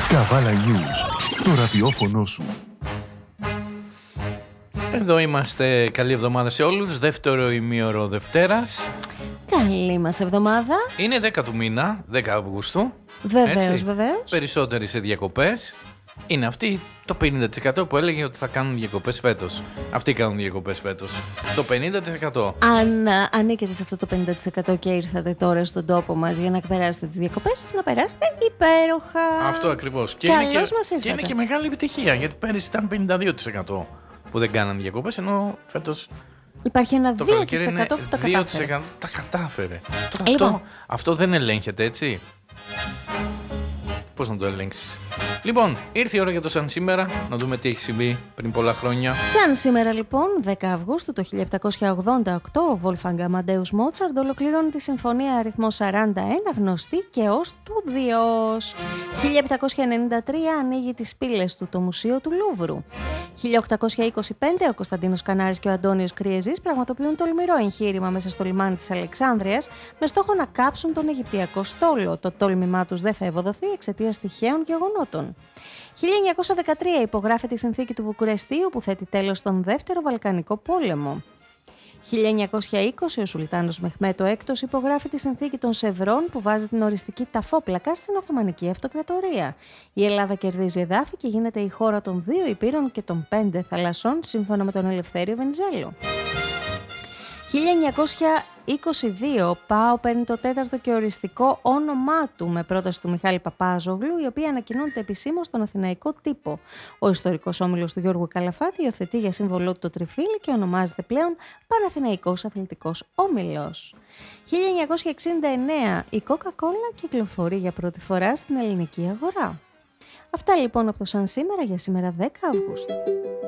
Καβάλα News, το ραδιόφωνο σου. Εδώ είμαστε. Καλή εβδομάδα σε όλους. Δεύτερο ημίωρο Δευτέρας. Καλή μας εβδομάδα. Είναι 10 του μήνα, 10 Αυγούστου. Βεβαίως, βεβαίως. Περισσότεροι σε διακοπές. Είναι αυτοί το 50% που έλεγε ότι θα κάνουν διακοπές φέτος. Αυτοί κάνουν διακοπές φέτος. Το 50%. Αν ανήκετε σε αυτό το 50% και ήρθατε τώρα στον τόπο μας για να περάσετε τις διακοπές σας, να περάσετε υπέροχα. Αυτό ακριβώς. Καλώς μας ήρθατε. Και είναι και μεγάλη επιτυχία, γιατί πέρυσι ήταν 52% που δεν κάναν διακοπές, ενώ φέτος υπάρχει ένα το 2% που τα κατάφερε. τα κατάφερε. Λοιπόν. Αυτό δεν ελέγχεται, έτσι. Πώς να το ελέγξεις? Λοιπόν, ήρθε η ώρα για το σαν σήμερα, να δούμε τι έχει συμβεί πριν πολλά χρόνια. Σαν σήμερα λοιπόν, 10 Αυγούστου το 1788, ο Wolfgang Amadeus Mozart ολοκληρώνει τη συμφωνία αριθμό 41, γνωστή και ως του Διός. 1793 ανοίγει τις πύλες του το Μουσείο του Λούβρου. 1825 ο Κωνσταντίνος Κανάρης και ο Αντώνιος Κριεζής πραγματοποιούν τολμηρό εγχείρημα μέσα στο λιμάνι της Αλεξάνδρειας με στόχο να κάψουν τον Αιγυπτιακό στόλο. Το τόλμημά τους δεν θα ευοδοθεί εξαιτίας τυχαίων γεγονότων. 1913 υπογράφεται η συνθήκη του Βουκουρεστίου που θέτει τέλος στον Δεύτερο Βαλκανικό Πόλεμο. 1920 ο Σουλτάνος Μεχμέτ ο Έκτος υπογράφει τη συνθήκη των Σευρών που βάζει την οριστική ταφόπλακα στην Οθωμανική Αυτοκρατορία. Η Ελλάδα κερδίζει εδάφη και γίνεται η χώρα των 2 υπήρων και των 5 θαλασσών σύμφωνα με τον Ελευθέριο Βενιζέλο. 1922 ο ΠΑΟ παίρνει το 4ο και οριστικό όνομά του με πρόταση του Μιχάλη Παπάζογλου, η οποία ανακοινώνεται επισήμως στον Αθηναϊκό τύπο. Ο ιστορικός όμιλος του Γιώργου Καλαφάτη υιοθετεί για σύμβολό του το τριφύλι και ονομάζεται πλέον Παναθηναϊκός Αθλητικός Όμιλος. 1969 η Coca-Cola κυκλοφορεί για πρώτη φορά στην ελληνική αγορά. Αυτά λοιπόν από το σαν σήμερα για σήμερα 10 Αυγούστου.